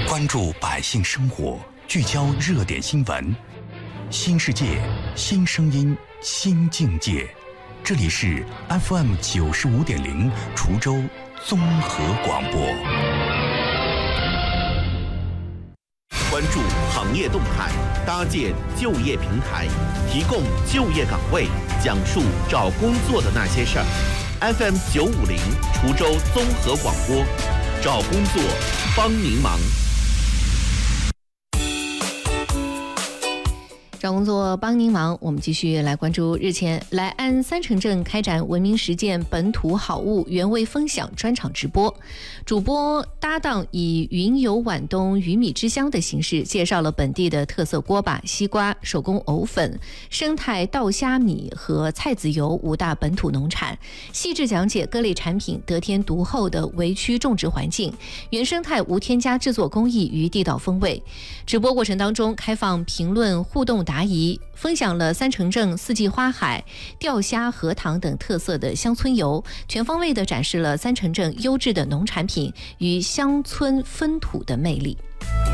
关注百姓生活，聚焦热点新闻，新世界，新声音，新境界。这里是 FM 95.0滁州综合广播。 关注行业动态，搭建就业平台，提供就业岗位，讲述找工作的那些事儿。FM 950滁州综合广播，找工作帮您忙。 找工作帮您忙，我们继续来关注日前来安三城镇开展文明实践本土好物原味分享专场直播，主播搭档以云游皖东鱼米之乡的形式，介绍了本地的特色锅巴、西瓜、手工藕粉、生态稻虾米和菜籽油5大本土农产，细致讲解各类产品得天独厚的围区种植环境、原生态无添加制作工艺与地道风味。直播过程当中开放评论互动答疑，分享了三城镇四季花海、钓虾、荷塘等特色的乡村游，全方位地展示了三城镇优质的农产品与乡村风土的魅力。